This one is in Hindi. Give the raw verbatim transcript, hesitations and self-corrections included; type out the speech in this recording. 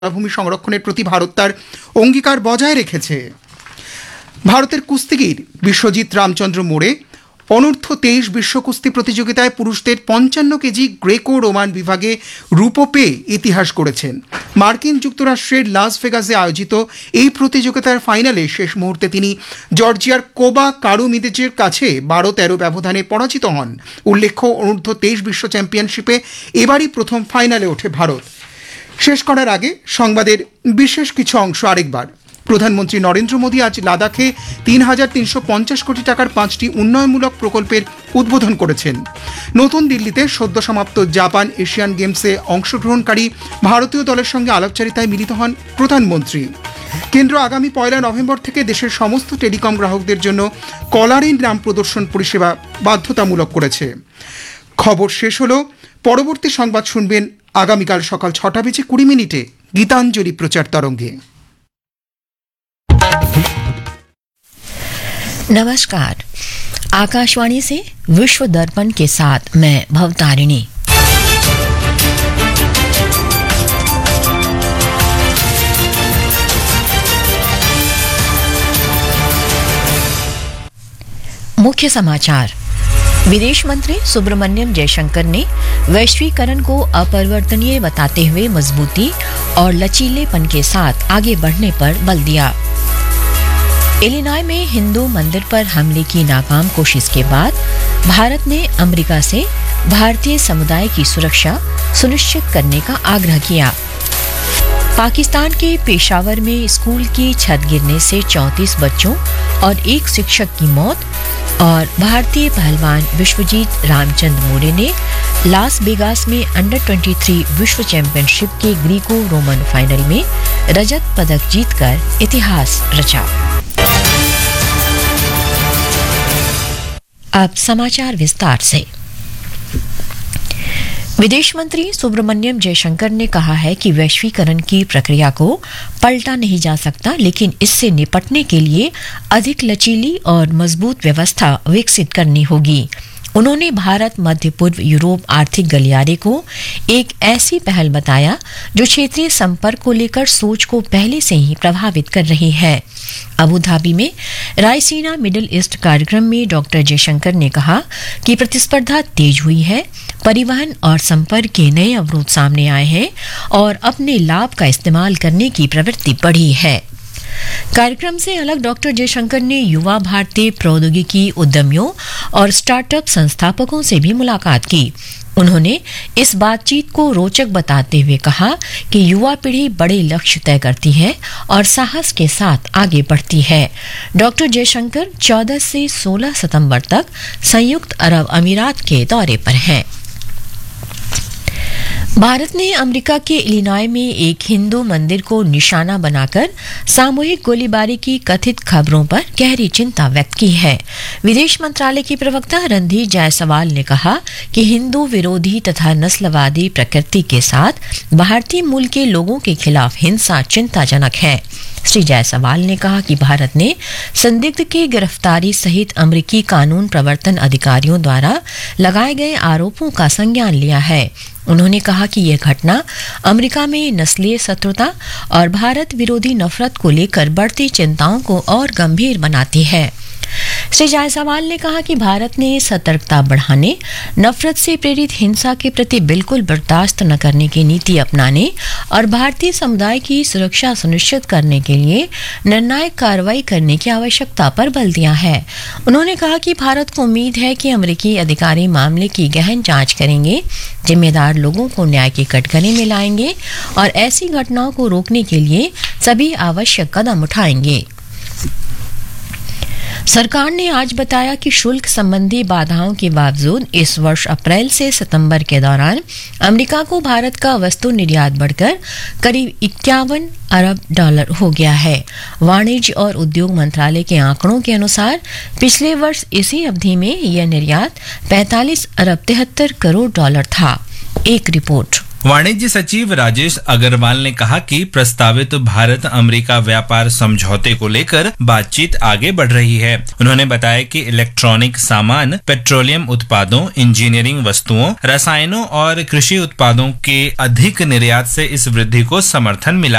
ভূমি সংরক্ষণের প্রতি ভারত তার অঙ্গীকার বজায় রেখেছে। ভারতের কুস্তিগির বিশ্বজিৎ রামচন্দ্র মোড়ে অনূর্ধ্ব তেইশ বিশ্ব কুস্তি প্রতিযোগিতায় পুরুষদের পঞ্চান্ন কেজি গ্রেকো রোমান বিভাগে রূপো পেয়ে ইতিহাস গড়েছেন। মার্কিন যুক্তরাষ্ট্রের লাস ভেগাসে আয়োজিত এই প্রতিযোগিতার ফাইনালে শেষ মুহূর্তে তিনি জর্জিয়ার কোবা কারুমিদেজের কাছে বারো তেরো ব্যবধানে পরাজিত হন। উল্লেখ্য, অনূর্ধ্ব তেইশ বিশ্ব চ্যাম্পিয়নশিপে এবারই প্রথম ফাইনালে ওঠে ভারত। শেষ করার আগে সংবাদের বিশেষ কিছু অংশ আরেকবার। প্রধানমন্ত্রী নরেন্দ্র মোদী আজ লাদাখে তিন হাজার তিনশো পঞ্চাশ কোটি টাকার পাঁচটি উন্নয়নমূলক প্রকল্পের উদ্বোধন করেছেন। নতুন দিল্লিতে সদ্য সমাপ্ত জাপান এশিয়ান গেমসে অংশগ্রহণকারী ভারতীয় দলের সঙ্গে আলাপচারিতায় মিলিত হন প্রধানমন্ত্রী। কেন্দ্র আগামী পয়লা নভেম্বর থেকে দেশের সমস্ত টেলিকম গ্রাহকদের জন্য কলারিন নাম প্রদর্শন পরিষেবা বাধ্যতামূলক করেছে। খবর শেষ হলো। পরবর্তী সংবাদ শুনবেন আগামীকাল সকাল ছটা বেজে কুড়ি মিনিটে গীতাঞ্জলি প্রচার তরঙ্গে। नमस्कार, आकाशवाणी से विश्व दर्पण के साथ मैं भवतारिणी। मुख्य समाचार। विदेश मंत्री सुब्रमण्यम जयशंकर ने वैश्वीकरण को अपरिवर्तनीय बताते हुए मजबूती और लचीलेपन के साथ आगे बढ़ने पर बल दिया। इलिनॉय में हिंदू मंदिर पर हमले की नाकाम कोशिश के बाद भारत ने अमेरिका से भारतीय समुदाय की सुरक्षा सुनिश्चित करने का आग्रह किया। पाकिस्तान के पेशावर में स्कूल की छत गिरने से चौंतीस बच्चों और एक शिक्षक की मौत और भारतीय पहलवान विश्वजीत रामचंद्र मोरे ने लास वेगास में अंडर तेईस विश्व चैंपियनशिप के ग्रीको रोमन फाइनल में रजत पदक जीतकर इतिहास रचा। अब समाचार विस्तार से। विदेश मंत्री सुब्रमण्यम जयशंकर ने कहा है कि वैश्वीकरण की प्रक्रिया को पलटा नहीं जा सकता, लेकिन इससे निपटने के लिए अधिक लचीली और मजबूत व्यवस्था विकसित करनी होगी। उन्होंने भारत मध्य पूर्व यूरोप आर्थिक गलियारे को एक ऐसी पहल बताया जो क्षेत्रीय संपर्क को लेकर सोच को पहले से ही प्रभावित कर रही है। अबू धाबी में रायसीना मिडिल ईस्ट कार्यक्रम में डॉक्टर जयशंकर ने कहा कि प्रतिस्पर्धा तेज हुई है, परिवहन और संपर्क के नए अवरोध सामने आए हैं और अपने लाभ का इस्तेमाल करने की प्रवृत्ति बढ़ी है। कार्यक्रम से अलग डॉक्टर जयशंकर ने युवा भारतीय प्रौद्योगिकी उद्यमियों और स्टार्टअप संस्थापकों से भी मुलाकात की। उन्होंने इस बातचीत को रोचक बताते हुए कहा कि युवा पीढ़ी बड़े लक्ष्य तय करती है और साहस के साथ आगे बढ़ती है। डॉक्टर जयशंकर चौदह से सोलह सितंबर तक संयुक्त अरब अमीरात के दौरे पर हैं। भारत ने अमेरिका के इलिनॉय में एक हिंदू मंदिर को निशाना बनाकर सामूहिक गोलीबारी की कथित खबरों पर गहरी चिंता व्यक्त की है। विदेश मंत्रालय की प्रवक्ता रणधीर जायसवाल ने कहा कि हिंदू विरोधी तथा नस्लवादी प्रकृति के साथ भारतीय मूल के लोगों के खिलाफ हिंसा चिंताजनक है। श्री जायसवाल ने कहा कि भारत ने संदिग्ध की गिरफ्तारी सहित अमेरिकी कानून प्रवर्तन अधिकारियों द्वारा लगाए गए आरोपों का संज्ञान लिया है। उन्होंने कहा कि यह घटना अमेरिका में नस्लीय शत्रुता और भारत विरोधी नफरत को लेकर बढ़ती चिंताओं को और गंभीर बनाती है। श्री जायसवाल ने कहा कि भारत ने सतर्कता बढ़ाने, नफरत से प्रेरित हिंसा के प्रति बिल्कुल बर्दाश्त न करने की नीति अपनाने और भारतीय समुदाय की सुरक्षा सुनिश्चित करने के लिए निर्णायक कार्रवाई करने की आवश्यकता पर बल दिया है। उन्होंने कहा कि भारत को उम्मीद है कि अमेरिकी अधिकारी मामले की गहन जांच करेंगे, जिम्मेदार लोगों को न्याय के कटघरे में लाएंगे और ऐसी घटनाओं को रोकने के लिए सभी आवश्यक कदम उठाएंगे। सरकार ने आज बताया कि शुल्क संबंधी बाधाओं के बावजूद इस वर्ष अप्रैल से सितंबर के दौरान अमेरिका को भारत का वस्तु निर्यात बढ़कर करीब इक्यावन अरब डॉलर हो गया है। वाणिज्य और उद्योग मंत्रालय के आंकड़ों के अनुसार पिछले वर्ष इसी अवधि में यह निर्यात पैंतालीस अरब तिहत्तर करोड़ डॉलर था। एक रिपोर्ट। वाणिज्य सचिव राजेश अग्रवाल ने कहा कि प्रस्तावित भारत अमेरिका व्यापार समझौते को लेकर बातचीत आगे बढ़ रही है। उन्होंने बताया कि इलेक्ट्रॉनिक सामान, पेट्रोलियम उत्पादों, इंजीनियरिंग वस्तुओं, रसायनों और कृषि उत्पादों के अधिक निर्यात से इस वृद्धि को समर्थन मिला